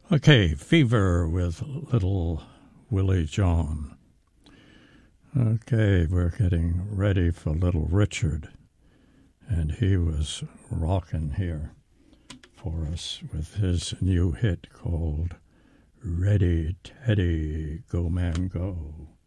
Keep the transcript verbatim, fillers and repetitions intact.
Okay, Fever with Little Willie John. Okay, we're getting ready for Little Richard, and he was rocking here for us with his new hit called Ready Teddy, Go Man Go.